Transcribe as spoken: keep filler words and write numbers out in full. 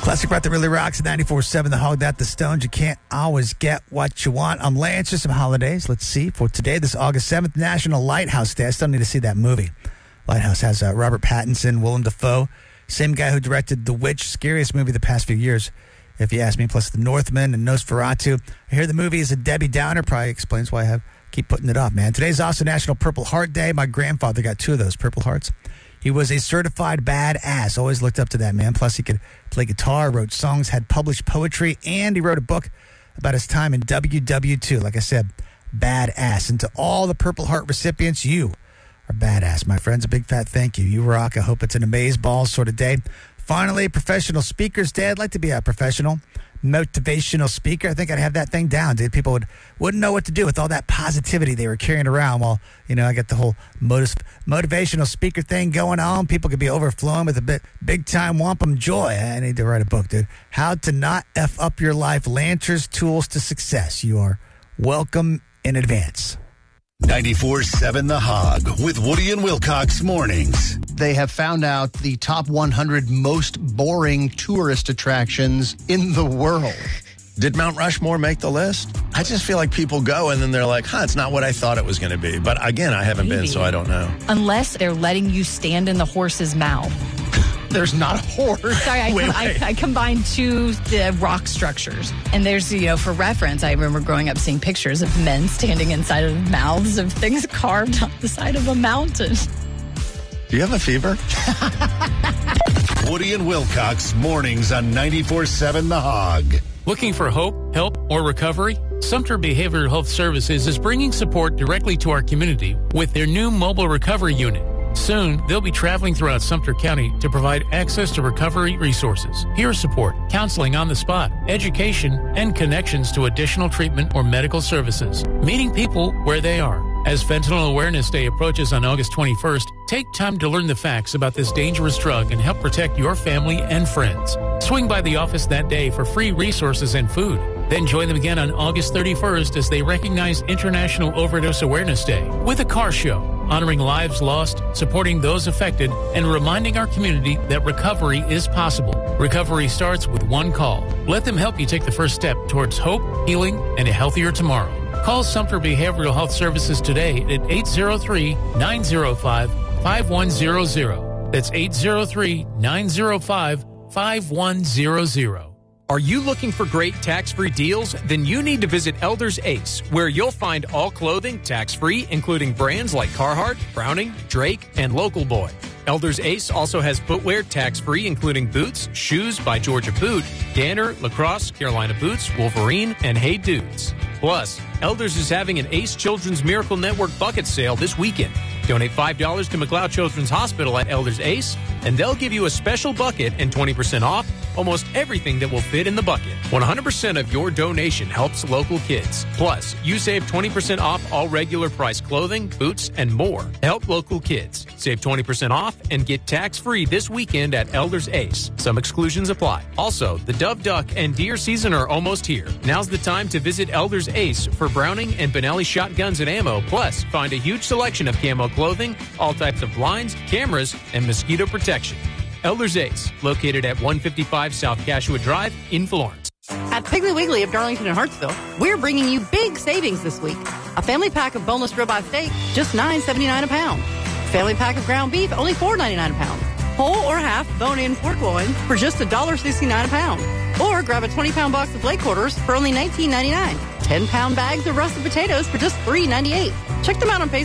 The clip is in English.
Classic rock that really rocks at ninety-four point seven The Hog, that the Stones. You can't always get what you want. I'm Lance. Just some holidays. Let's see. For today, this August seventh, National Lighthouse Day. I still need to see that movie. Lighthouse has uh, Robert Pattinson, Willem Dafoe. Same guy who directed The Witch, scariest movie the past few years, if you ask me, plus The Northman and Nosferatu. I hear the movie is a Debbie Downer. Probably explains why I have keep putting it off, man. Today's also National Purple Heart Day. My grandfather got two of those Purple Hearts. He was a certified badass. Always looked up to that man. Plus, he could play guitar, wrote songs, had published poetry, and he wrote a book about his time in W W two. Like I said, badass. And to all the Purple Heart recipients, you are badass, my friends. A big fat thank you. You rock. I hope it's an amazeballs sort of day. Finally, Professional Speakers Day. I'd like to be a professional motivational speaker. I think I'd have that thing down, dude. People would, wouldn't know what to do with all that positivity they were carrying around while, you know, I got the whole motiv- motivational speaker thing going on. People could be overflowing with a bit big-time wampum joy. I need to write a book, dude. How to Not F Up Your Life, Lanter's Tools to Success. You are welcome in advance. ninety-four point seven The Hog with Woody and Wilcox mornings. They have found out the top one hundred most boring tourist attractions in the world. Did Mount Rushmore make the list? I just feel like people go and then they're like, huh, it's not what I thought it was going to be. But again, I haven't Maybe. been, so I don't know. Unless they're letting you stand in the horse's mouth. There's not a horse. Sorry, I, wait, I, wait. I combined two the rock structures. And there's, you know, for reference, I remember growing up seeing pictures of men standing inside of mouths of things carved on the side of a mountain. Do you have a fever? Woody and Wilcox mornings on ninety-four point seven The Hog. Looking for hope, help, or recovery? Sumter Behavioral Health Services is bringing support directly to our community with their new mobile recovery unit. Soon, they'll be traveling throughout Sumter County to provide access to recovery resources, peer support, counseling on the spot, education, and connections to additional treatment or medical services, meeting people where they are. As Fentanyl Awareness Day approaches on August twenty-first, take time to learn the facts about this dangerous drug and help protect your family and friends. Swing by the office that day for free resources and food. Then join them again on August thirty-first as they recognize International Overdose Awareness Day with a car show, honoring lives lost, supporting those affected, and reminding our community that recovery is possible. Recovery starts with one call. Let them help you take the first step towards hope, healing, and a healthier tomorrow. Call Sumter Behavioral Health Services today at eight zero three, nine zero five, five one zero zero. That's eight zero three, nine zero five, five one zero zero. Are you looking for great tax-free deals? Then you need to visit Elders Ace, where you'll find all clothing tax-free, including brands like Carhartt, Browning, Drake, and Local Boy. Elders Ace also has footwear tax-free, including boots, shoes by Georgia Boot, Danner, Lacrosse, Carolina Boots, Wolverine, and Hey Dudes. Plus, Elders is having an Ace Children's Miracle Network bucket sale this weekend. Donate five dollars to McLeod Children's Hospital at Elders Ace, and they'll give you a special bucket and twenty percent off almost everything that will fit in the bucket. one hundred percent of your donation helps local kids. Plus, you save twenty percent off all regular price clothing, boots, and more. Help local kids. Save twenty percent off and get tax-free this weekend at Elders Ace. Some exclusions apply. Also, the dove duck and deer season are almost here. Now's the time to visit Elders Ace for Browning and Benelli shotguns and ammo. Plus, find a huge selection of camo clothing, all types of blinds, cameras, and mosquito protection. Elders Ace, located at one fifty-five South Cashua Drive in Florence. At Piggly Wiggly of Darlington and Hartsville, we're bringing you big savings this week. A family pack of boneless ribeye steak, just nine seventy-nine a pound. Family pack of ground beef, only four ninety-nine a pound. Whole or half bone-in pork loin for just one dollar sixty-nine a pound. Or grab a twenty-pound box of leg quarters for only nineteen ninety-nine. ten-pound bags of russet potatoes for just three ninety-eight. Check them out on Facebook.